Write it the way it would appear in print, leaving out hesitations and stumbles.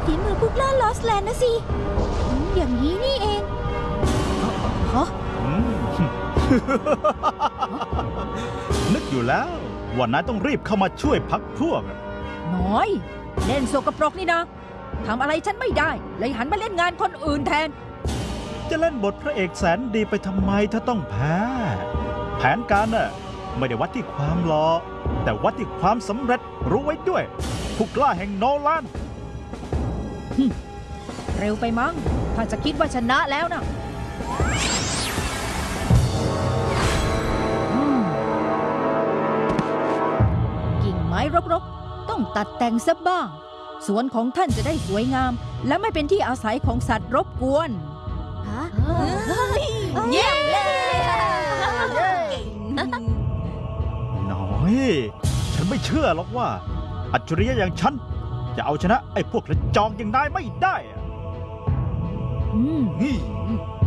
ฝีมือพวกล่าลอสแลนด์นะสิอย่างนี้นี่เองฮะนึกอยู่แล้วว่านายต้องรีบเข้ามาช่วยพักพวกน้อยเล่นโสกปรกนี่นะทำอะไรฉันไม่ได้เลยหันมาเล่นงานคนอื่นแทนจะเล่นบทพระเอกแสนดีไปทำไมถ้าต้องแพ้แผนการน่ะไม่ได้วัดที่ความหล่อแต่วัดที่ความสำเร็จรู้ไว้ด้วยผู้กล้าแห่งโนแลนเร็วไปมั้งถ้าจะคิดว่าชนะแล้วนะกิ่งไม้รกๆต้องตัดแต่งซะบ้างสวนของท่านจะได้สวยงามและไม่เป็นที่อาศัยของสัตว์รบกวนเย้น้อยฉันไม่เชื่อหรอกว่าอัจฉริยะอย่างฉันจะเอาชนะไอ้พวกกระจอกอย่างนายไม่ได้